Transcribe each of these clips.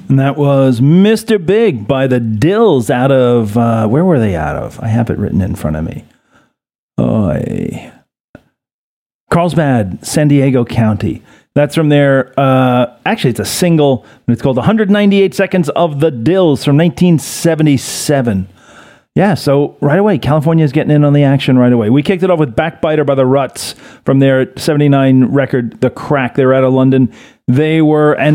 And that was Mr. Big by the Dills out of, where were they out of? I have it written in front of me. Carlsbad, San Diego County. That's from their, actually it's a single, and it's called 198 Seconds of the Dills from 1977. Yeah, so right away, California is getting in on the action right away. We kicked it off with Backbiter by the Ruts from their 79 record, The Crack. They were out of London. They were they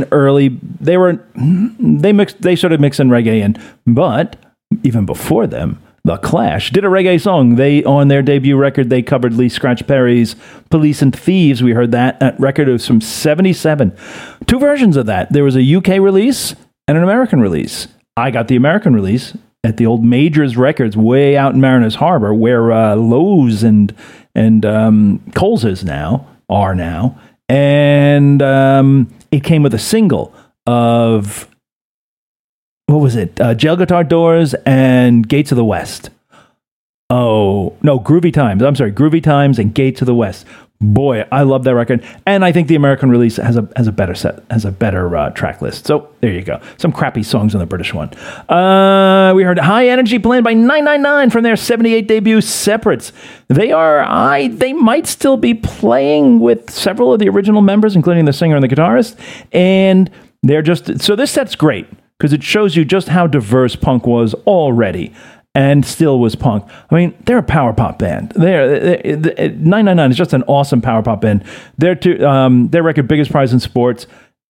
started mixing reggae in, but even before them, The Clash did a reggae song. On their debut record, they covered Lee Scratch Perry's Police and Thieves. We heard that record. It was from 77. Two versions of that. There was a UK release and an American release. I got the American release at the old Majors Records way out in Mariners Harbor, where Lowe's and Kohl's are now. And it came with a single of, what was it? Jail Guitar Doors and Gates of the West. Oh, no, Groovy Times. I'm sorry, Groovy Times and Gates of the West. Boy, I love that record. And I think the American release has a better track list. So there you go. Some crappy songs on the British one. We heard High Energy played by 999 from their 78 debut Separates. They might still be playing with several of the original members, including the singer and the guitarist. And they're so this set's great because it shows you just how diverse punk was already. And still was punk. I mean, they're a power pop band. 999 is just an awesome power pop band. Their record, Biggest Prize in Sport.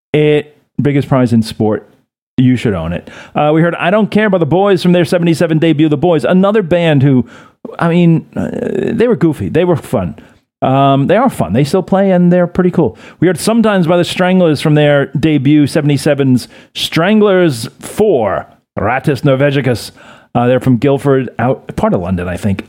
You should own it. We heard I Don't Care by the Boys from their 77 debut, The Boys. Another band who, they were goofy. They were fun. They are fun. They still play, and they're pretty cool. We heard Sometimes by the Stranglers from their debut, 77's Stranglers 4, Rattus Norvegicus. They're from Guildford, part of London, I think.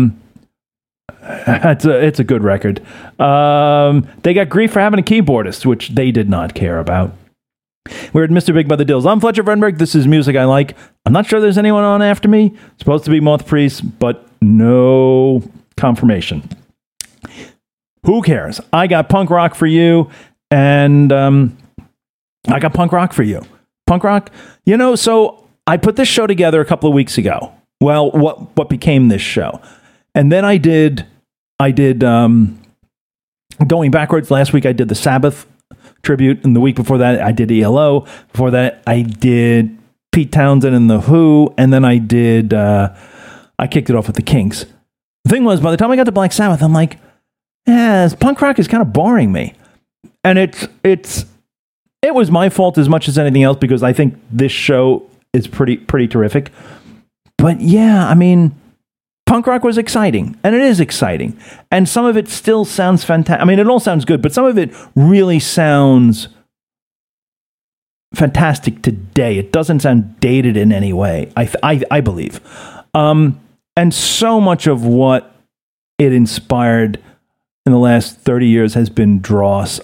It's a good record. They got grief for having a keyboardist, which they did not care about. We're at Mr. Big by the Dills. I'm Fletcher Vrenberg. This is Music I Like. I'm not sure there's anyone on after me. It's supposed to be Moth Priest, but no confirmation. Who cares? I got punk rock for you, and I got punk rock for you. Punk rock? So I put this show together a couple of weeks ago. Well, what became this show? And then I did going backwards. Last week I did the Sabbath tribute, and the week before that I did ELO. Before that I did Pete Townsend and the Who, and then I kicked it off with the Kinks. The thing was, by the time I got to Black Sabbath, I'm like, punk rock is kind of boring me. And it was my fault as much as anything else, because I think this show is pretty terrific. But yeah, punk rock was exciting, and it is exciting. And some of it still sounds fantastic. It all sounds good, but some of it really sounds fantastic today. It doesn't sound dated in any way, I believe. And so much of what it inspired in the last 30 years has been dross.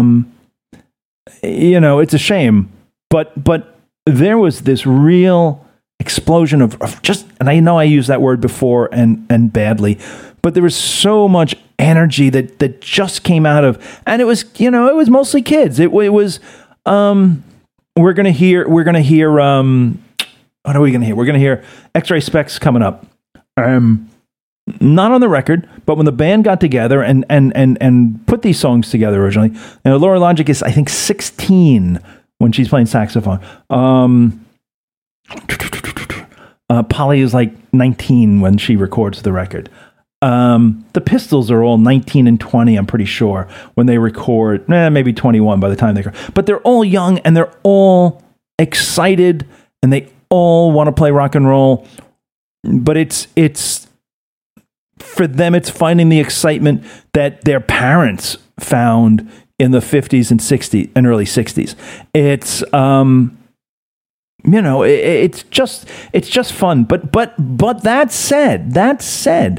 It's a shame, but there was this real explosion of just, and I know I used that word before and badly, but there was so much energy that just came out of, and it was, it was mostly kids. It was, we're going to hear, what are we going to hear? We're going to hear X-Ray Specs coming up. Not on the record, but when the band got together and put these songs together originally, Laura Logic is, I think, 16 when she's playing saxophone. Polly is like 19 when she records the record. The Pistols are all 19 and 20, I'm pretty sure, when they record. Maybe 21 by the time they record. But they're all young, and they're all excited, and they all want to play rock and roll. But it's for them, it's finding the excitement that their parents found in the 50s and 60s and early 60s. It's it's just fun. But that said,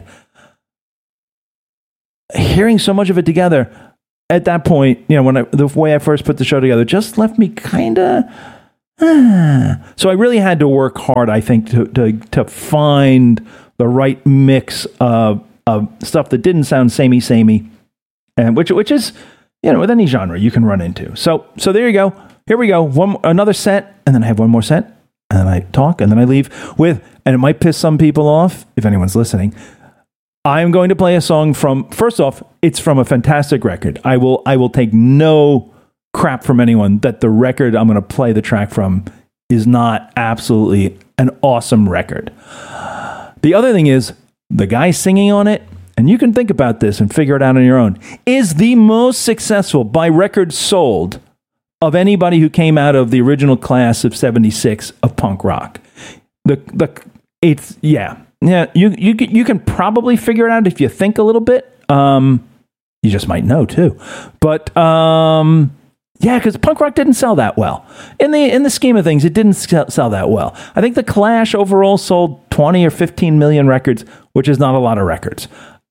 hearing so much of it together at that point, the way I first put the show together just left me kind of. So I really had to work hard, I think, to find the right mix of stuff that didn't sound samey, and which is, with any genre you can run into. So there you go. Here we go. Another set, and then I have one more set, and then I talk, and then I leave with, and it might piss some people off if anyone's listening. I'm going to play a song from, first off, it's from a fantastic record. I will take no crap from anyone that the record I'm going to play the track from is not absolutely an awesome record. The other thing is, the guy singing on it, and you can think about this and figure it out on your own, is the most successful by records sold of anybody who came out of the original class of 76 of punk rock. You can probably figure it out if you think a little bit. You just might know too. But because punk rock didn't sell that well. In the scheme of things, it didn't sell that well. I think the Clash overall sold 20 or 15 million records, which is not a lot of records.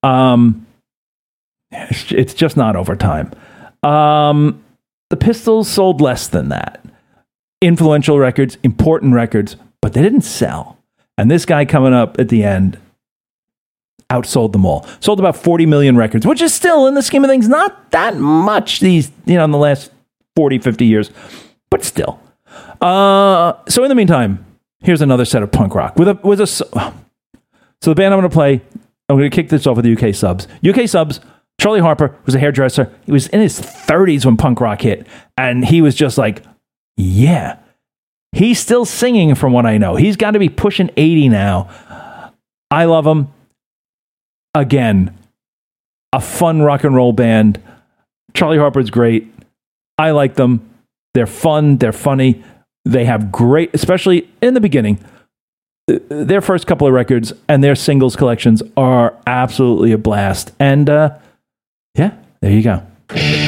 It's just not over time. The Pistols sold less than that. Influential records, important records, but they didn't sell. And this guy coming up at the end outsold them all. Sold about 40 million records, which is still, in the scheme of things, not that much in the last 40, 50 years, but still. So in the meantime, here's another set of punk rock. So the band I'm going to play, I'm going to kick this off with the UK Subs. UK Subs, Charlie Harper was a hairdresser. He was in his 30s when punk rock hit, and he was just like, yeah. He's still singing from what I know. He's got to be pushing 80 now. I love him. Again, a fun rock and roll band. Charlie Harper's great. I like them. They're fun. They're funny. They have great, especially in the beginning, their first couple of records and their singles collections are absolutely a blast. And there you go.